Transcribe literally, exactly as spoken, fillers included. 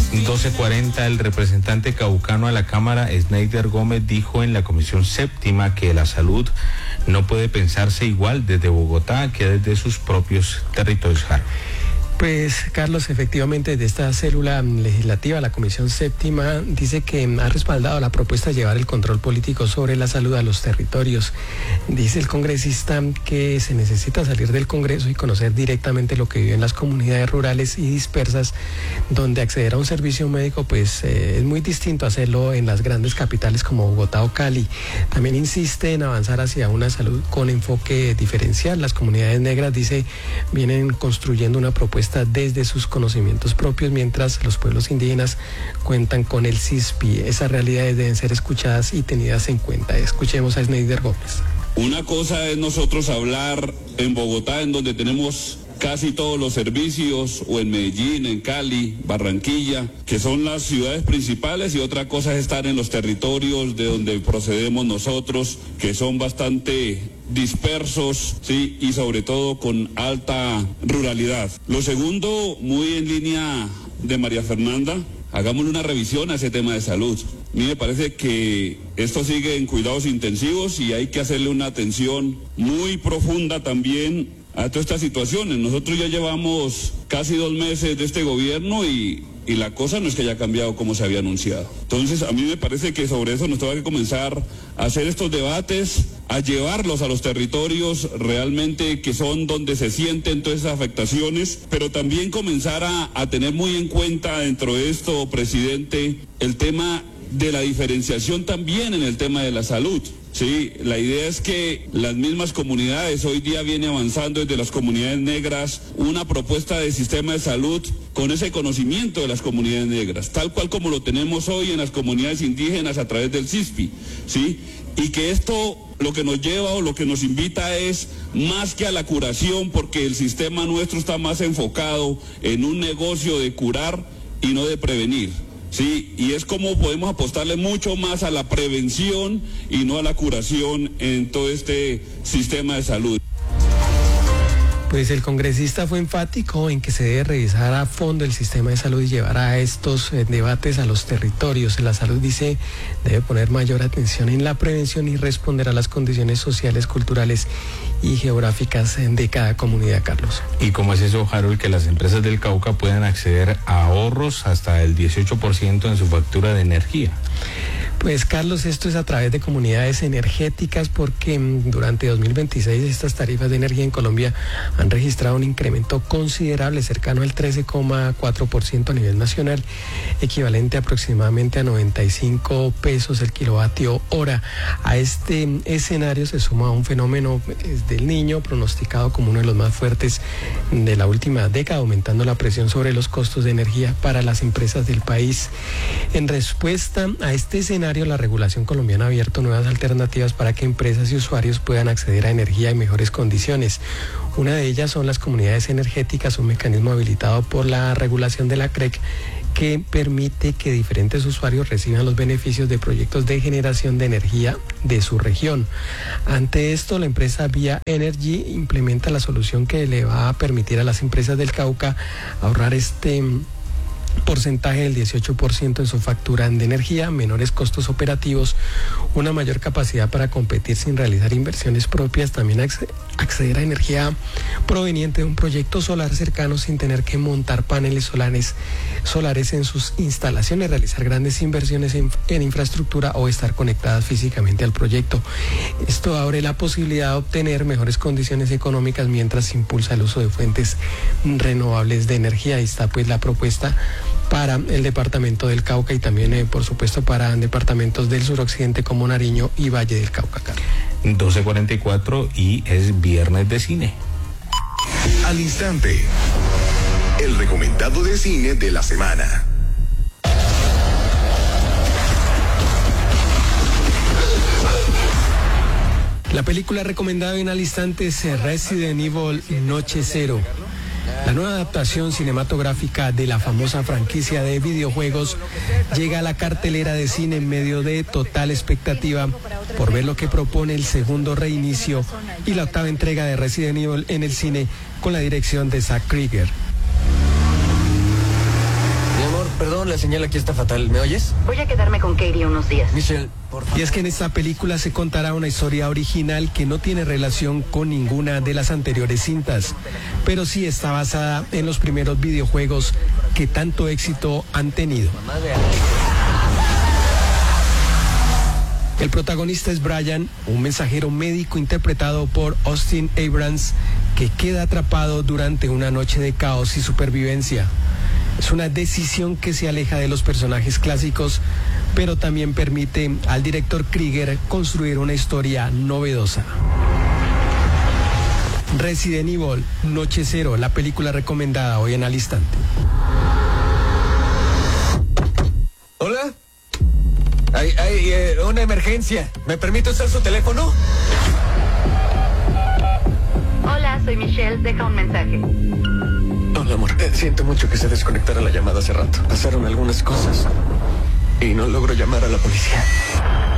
doce cuarenta, el representante caucano a la Cámara, Sneider Gómez, dijo en la Comisión Séptima que la salud no puede pensarse igual desde Bogotá que desde sus propios territorios. Pues, Carlos, efectivamente, de esta célula legislativa, la Comisión Séptima dice que ha respaldado la propuesta de llevar el control político sobre la salud a los territorios. Dice el congresista que se necesita salir del Congreso y conocer directamente lo que viven las comunidades rurales y dispersas, donde acceder a un servicio médico pues eh, es muy distinto a hacerlo en las grandes capitales como Bogotá o Cali. También insiste en avanzar hacia una salud con enfoque diferencial. Las comunidades negras, dice, vienen construyendo una propuesta desde sus conocimientos propios, mientras los pueblos indígenas cuentan con el C I S P I. Esas realidades deben ser escuchadas y tenidas en cuenta. Escuchemos a Sneider Gómez. Una cosa es nosotros hablar en Bogotá, en donde tenemos casi todos los servicios, o en Medellín, en Cali, Barranquilla, que son las ciudades principales, y otra cosa es estar en los territorios de donde procedemos nosotros, que son bastante dispersos, sí, y sobre todo con alta ruralidad. Lo segundo, muy en línea de María Fernanda, hagámosle una revisión a ese tema de salud. A mí me parece que esto sigue en cuidados intensivos y hay que hacerle una atención muy profunda también a todas estas situaciones. Nosotros ya llevamos casi dos meses de este gobierno y, y la cosa no es que haya cambiado como se había anunciado. Entonces, a mí me parece que sobre eso nos tenemos que comenzar a hacer estos debates, a llevarlos a los territorios realmente que son donde se sienten todas esas afectaciones, pero también comenzar a, a tener muy en cuenta dentro de esto, presidente, el tema de la diferenciación también en el tema de la salud. Sí, la idea es que las mismas comunidades, hoy día viene avanzando desde las comunidades negras una propuesta de sistema de salud con ese conocimiento de las comunidades negras, tal cual como lo tenemos hoy en las comunidades indígenas a través del C I S P I, ¿sí? Y que esto lo que nos lleva o lo que nos invita es más que a la curación, porque el sistema nuestro está más enfocado en un negocio de curar y no de prevenir. Sí, y es como podemos apostarle mucho más a la prevención y no a la curación en todo este sistema de salud. Pues el congresista fue enfático en que se debe revisar a fondo el sistema de salud y llevar a estos eh, debates a los territorios. La salud, dice, debe poner mayor atención en la prevención y responder a las condiciones sociales, culturales y geográficas de cada comunidad, Carlos. ¿Y cómo es eso, Harold, que las empresas del Cauca puedan acceder a ahorros hasta el dieciocho por ciento en su factura de energía? Pues, Carlos, esto es a través de comunidades energéticas, porque durante dos mil veintiséis estas tarifas de energía en Colombia han registrado un incremento considerable, cercano al trece coma cuatro por ciento a nivel nacional, equivalente aproximadamente a noventa y cinco pesos el kilovatio hora. A este escenario se suma un fenómeno del Niño, pronosticado como uno de los más fuertes de la última década, aumentando la presión sobre los costos de energía para las empresas del país. En respuesta a este escenario, la regulación colombiana ha abierto nuevas alternativas para que empresas y usuarios puedan acceder a energía en mejores condiciones. Una de ellas son las comunidades energéticas, un mecanismo habilitado por la regulación de la C R E C que permite que diferentes usuarios reciban los beneficios de proyectos de generación de energía de su región. Ante esto, la empresa Vía Energy implementa la solución que le va a permitir a las empresas del Cauca ahorrar este porcentaje del dieciocho por ciento en su factura de energía, menores costos operativos, una mayor capacidad para competir sin realizar inversiones propias, también acceder a energía proveniente de un proyecto solar cercano sin tener que montar paneles solares, solares en sus instalaciones, realizar grandes inversiones en, en infraestructura o estar conectadas físicamente al proyecto. Esto abre la posibilidad de obtener mejores condiciones económicas mientras se impulsa el uso de fuentes renovables de energía. Ahí está pues la propuesta para el departamento del Cauca y también, eh, por supuesto, para departamentos del suroccidente como Nariño y Valle del Cauca. doce cuarenta y cuatro y es viernes de cine. Al instante, el recomendado de cine de la semana. La película recomendada en al instante es Resident Evil Noche Cero. La nueva adaptación cinematográfica de la famosa franquicia de videojuegos llega a la cartelera de cine en medio de total expectativa por ver lo que propone el segundo reinicio y la octava entrega de Resident Evil en el cine con la dirección de Zack Krieger. Mi amor, Perdón, la señal aquí está fatal. ¿Me oyes? Voy a quedarme con Katie unos días. Michelle, por favor. Y es que en esta película se contará una historia original que no tiene relación con ninguna de las anteriores cintas, pero sí está basada en los primeros videojuegos que tanto éxito han tenido. El protagonista es Brian, un mensajero médico interpretado por Austin Abrams, que queda atrapado durante una noche de caos y supervivencia. Es una decisión que se aleja de los personajes clásicos, pero también permite al director Krieger construir una historia novedosa. Resident Evil, Noche Cero, la película recomendada hoy en Al Instante. ¿Hola? Hay, hay eh, una emergencia. ¿Me permite usar su teléfono? Hola, soy Michelle. Deja un mensaje. Hola, amor. Eh, siento mucho que se desconectara la llamada hace rato. Pasaron algunas cosas y no logro llamar a la policía.